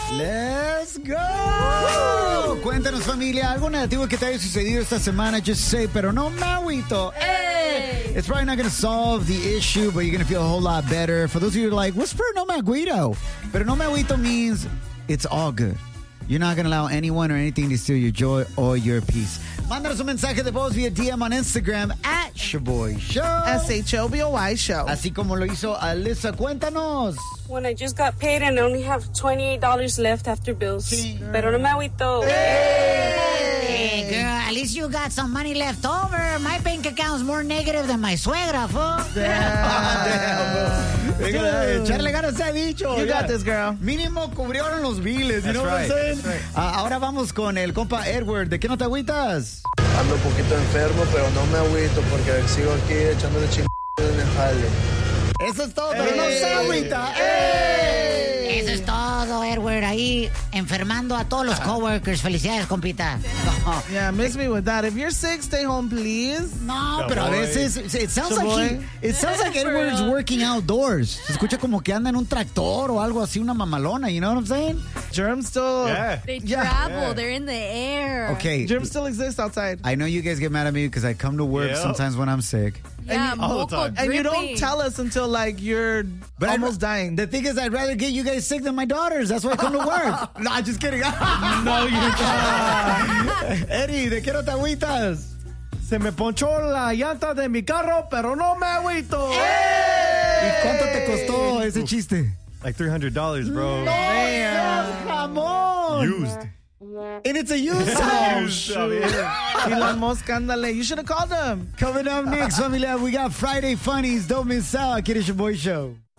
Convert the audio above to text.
Let's go. Cuéntanos, familia, algo negativo que te haya sucedido esta semana. Just say, pero no me agüito. Hey. It's probably not going to solve the issue, but you're going to feel a whole lot better. For those of you who are like, what's pero no me agüito? Pero no me agüito means it's all good. You're not going to allow anyone or anything to steal your joy or your peace. Mándanos un mensaje de voz via DM on Instagram at Shoboy Show. SHOBOY Show. Así como lo hizo Alyssa. Cuéntanos. When I just got paid and I only have $28 left after bills. Sí. Pero no me agüito. Hey, girl, at least you got some money left over. My bank account's more negative than my suegra, fool. Echarle ganas se ha dicho. You got this, girl. Mínimo cubrieron los biles. You know what I'm saying? Ahora vamos con el compa Edward. ¿De qué no te agüitas? Ando un poquito enfermo, pero no me agüito porque sigo aquí echándole chingados en el jale. Eso es todo, pero no se agüita. Eso es todo, Edward. Ahí enfermando a todos los coworkers. Felicidades, compita. No. Yeah, miss me with that. If you're sick, stay home, please. No, pero a veces it sounds like Edward's working outdoors. Se escucha como que anda en un tractor o algo así, una mamalona. You know what I'm saying? Germs still... They travel. Yeah. They're in the air. Okay. Germs still exist outside. I know you guys get mad at me because I come to work sometimes when I'm sick. Yeah, and you don't tell us until like you're almost dying. The thing is, I'd rather get you guys sick than my daughters. That's why I come to work. No, I'm just kidding. No, you're not. Eddie, ¿de qué no te agüitas? Se me ponchó la llanta de mi carro, pero no me agüito. ¿Y cuánto te costó ese chiste? Like $300, bro. No, jamón. Used. And it's a used house. Elon Musk, ándale. You should have called him. Coming up next, familia, we got Friday Funnies. Don't miss out. Aquí en Shoboy Show.